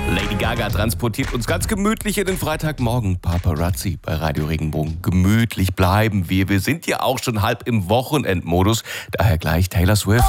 Lady Gaga transportiert uns ganz gemütlich in den Freitagmorgen. Paparazzi bei Radio Regenbogen. Gemütlich bleiben wir. Wir sind ja auch schon halb im Wochenendmodus. Daher gleich Taylor Swift.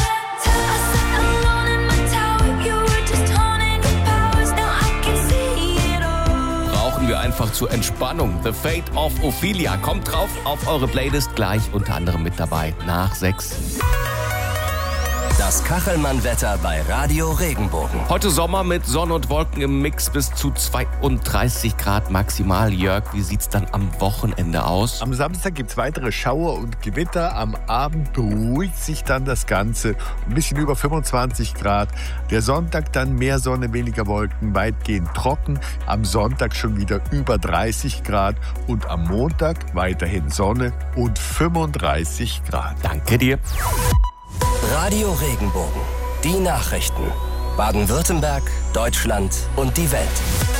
Brauchen wir einfach zur Entspannung. The Fate of Ophelia kommt drauf auf eure Playlist. Gleich unter anderem mit dabei nach 6. Das Kachelmann-Wetter bei Radio Regenbogen. Heute Sommer mit Sonne und Wolken im Mix bis zu 32 Grad maximal. Jörg, wie sieht's dann am Wochenende aus? Am Samstag gibt's weitere Schauer und Gewitter. Am Abend beruhigt sich dann das Ganze. Ein bisschen über 25 Grad. Der Sonntag dann mehr Sonne, weniger Wolken, weitgehend trocken. Am Sonntag schon wieder über 30 Grad. Und am Montag weiterhin Sonne und 35 Grad. Danke dir. Radio Regenbogen. Die Nachrichten. Baden-Württemberg, Deutschland und die Welt.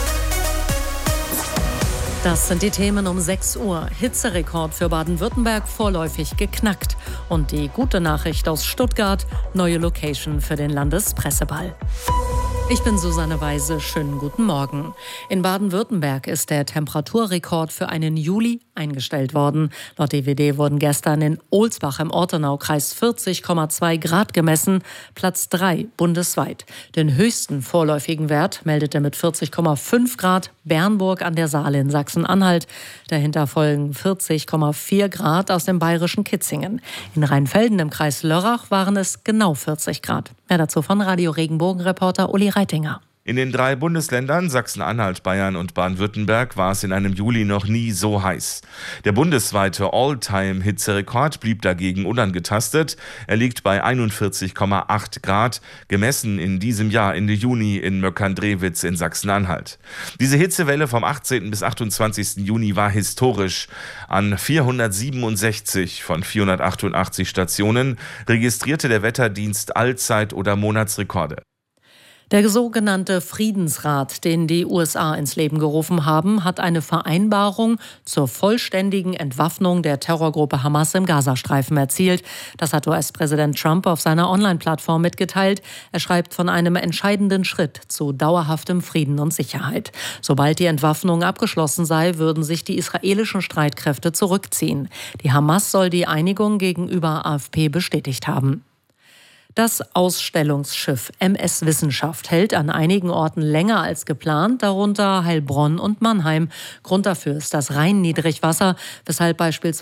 Das sind die Themen um 6 Uhr. Hitzerekord für Baden-Württemberg vorläufig geknackt. Und die gute Nachricht aus Stuttgart, neue Location für den Landespresseball. Ich bin Susanne Weise, schönen guten Morgen. In Baden-Württemberg ist der Temperaturrekord für einen Juli eingestellt worden. Laut DWD wurden gestern in Ohlsbach im Ortenaukreis 40,2 Grad gemessen, Platz 3 bundesweit. Den höchsten vorläufigen Wert meldete mit 40,5 Grad Bernburg an der Saale in Sachsen-Anhalt. Dahinter folgen 40,4 Grad aus dem bayerischen Kitzingen. In Rheinfelden im Kreis Lörrach waren es genau 40 Grad. Mehr dazu von Radio Regenbogen-Reporter Uli Reitinger. In den 3 Bundesländern Sachsen-Anhalt, Bayern und Baden-Württemberg war es in einem Juli noch nie so heiß. Der bundesweite All-Time-Hitzerekord blieb dagegen unangetastet. Er liegt bei 41,8 Grad, gemessen in diesem Jahr Ende Juni in Möckern-Drewitz in Sachsen-Anhalt. Diese Hitzewelle vom 18. bis 28. Juni war historisch. An 467 von 488 Stationen registrierte der Wetterdienst Allzeit- oder Monatsrekorde. Der sogenannte Friedensrat, den die USA ins Leben gerufen haben, hat eine Vereinbarung zur vollständigen Entwaffnung der Terrorgruppe Hamas im Gazastreifen erzielt. Das hat US-Präsident Trump auf seiner Online-Plattform mitgeteilt. Er schreibt von einem entscheidenden Schritt zu dauerhaftem Frieden und Sicherheit. Sobald die Entwaffnung abgeschlossen sei, würden sich die israelischen Streitkräfte zurückziehen. Die Hamas soll die Einigung gegenüber AfP bestätigt haben. Das Ausstellungsschiff MS Wissenschaft hält an einigen Orten länger als geplant, darunter Heilbronn und Mannheim. Grund dafür ist das Rhein-Niedrigwasser, weshalb beispielsweise